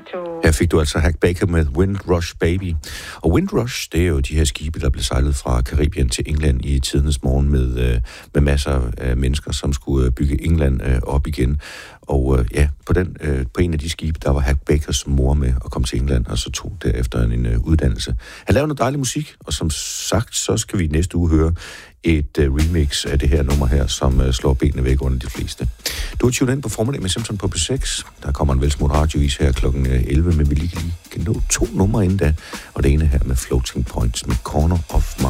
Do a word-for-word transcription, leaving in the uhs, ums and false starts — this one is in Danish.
Her fik du altså Hack Baker med Windrush Baby. Og Windrush, det er jo de her skibe, der blev sejlet fra Karibien til England i tidernes morgen med, øh, med masser af mennesker, som skulle bygge England øh, op igen. Og øh, ja, på, den, øh, på en af de skibe, der var Hack Bakers mor med at komme til England, og så tog derefter en øh, uddannelse. Han lavede noget dejlig musik, og som sagt, så skal vi næste uge høre et øh, remix af det her nummer her, som øh, slår benene væk under de fleste. Du er tunet ind på Formiddag med Simpson på P seks. Der kommer en velsmurt radiovis her klokken elleve, men vi lige kan nå to numre inden da. Og det ene her med Floating Points med Corner of My